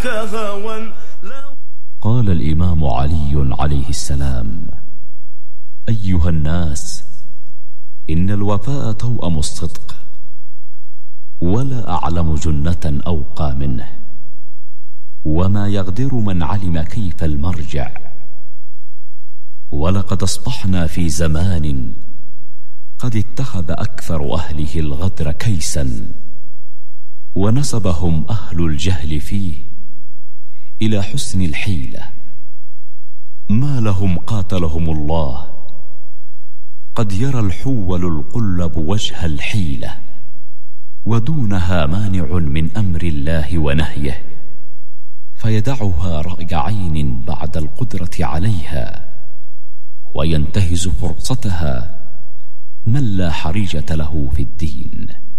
ذاك هوى. قال الإمام علي عليه السلام: أيها الناس، إن الوفاء توأم الصدق، ولا أعلم جنة أوقى منه، وما يغدر من علم كيف المرجع. ولقد أصبحنا في زمان قد اتخذ أكثر أهله الغدر كيسا، ونسبهم أهل الجهل فيه إلى حسن الحيلة. ما لهم قاتلهم الله قد يرى الحول القلب وجه الحيلة، ودونها مانع من أمر الله ونهيه، فيدعها رأي عين بعد القدرة عليها، وينتهز فرصتها من لا حريجة له في الدين.